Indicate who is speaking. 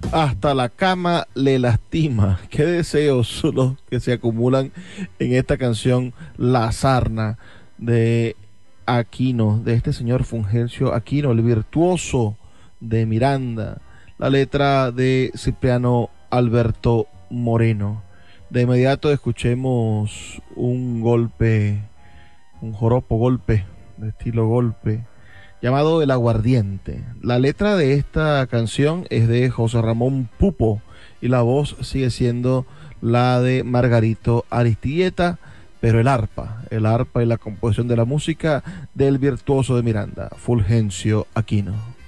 Speaker 1: Hasta la cama le lastima. Qué deseos son los que se acumulan en esta canción La Sarna de Aquino, de este señor Fulgencio Aquino, el virtuoso de Miranda. La letra de Cipriano Alberto Moreno. De inmediato escuchemos un golpe, un joropo golpe, de estilo golpe, llamado El Aguardiente. La letra de esta canción es de José Ramón Pupo y la voz sigue siendo la de Margarito Aristieta, pero el arpa y la composición de la música del virtuoso de Miranda, Fulgencio Aquino.